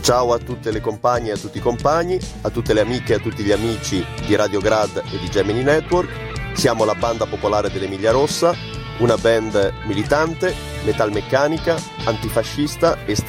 Ciao a tutte le compagne e a tutti i compagni, a tutte le amiche e a tutti gli amici di Radio Grad e di Gemini Network. Siamo la banda popolare dell'Emilia Rossa, una band militante, metalmeccanica, antifascista e